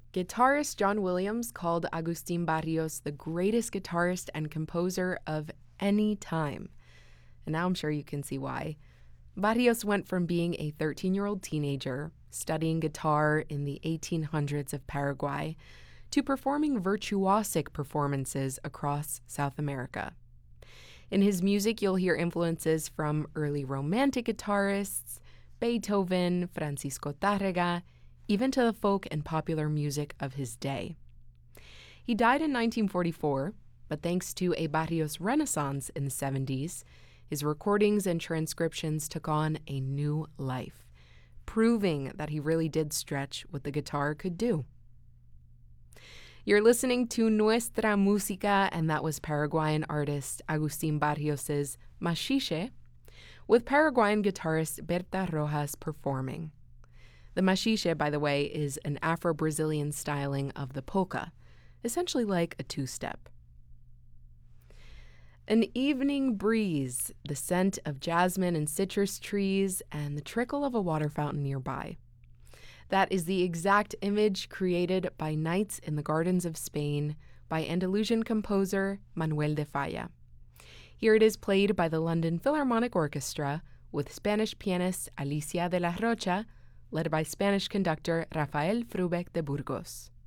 Guitarist John Williams called Agustin Barrios the greatest guitarist and composer of any time. And now I'm sure you can see why. Barrios went from being a 13-year-old teenager, studying guitar in the 1800s of Paraguay, to performing virtuosic performances across South America. In his music, you'll hear influences from early Romantic guitarists, Beethoven, Francisco Tárrega, even to the folk and popular music of his day. He died in 1944, but thanks to a Barrios renaissance in the 70s, his recordings and transcriptions took on a new life, proving that he really did stretch what the guitar could do. You're listening to Nuestra Música, and that was Paraguayan artist Agustin Barrios's Machixe, with Paraguayan guitarist Berta Rojas performing. The machixe, by the way, is an Afro-Brazilian styling of the polka, essentially like a two-step. An evening breeze, the scent of jasmine and citrus trees, and the trickle of a water fountain nearby. That is the exact image created by Nights in the Gardens of Spain by Andalusian composer Manuel de Falla. Here it is played by the London Philharmonic Orchestra with Spanish pianist Alicia de la Rocha, led by Spanish conductor Rafael Frubeck de Burgos.